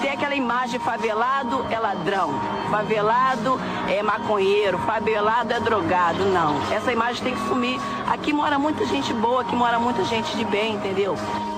Tem aquela imagem, favelado é ladrão, favelado é maconheiro, favelado é drogado. Não, essa imagem tem que sumir. Aqui mora muita gente boa, aqui mora muita gente de bem, entendeu?